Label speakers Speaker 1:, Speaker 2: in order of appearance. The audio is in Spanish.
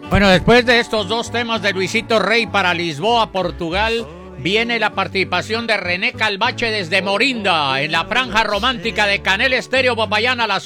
Speaker 1: Bueno, después de estos dos temas de Luisito Rey para Lisboa, Portugal, viene la participación de René Calvache desde Morinda en la franja romántica de Canel Estéreo Popayán a las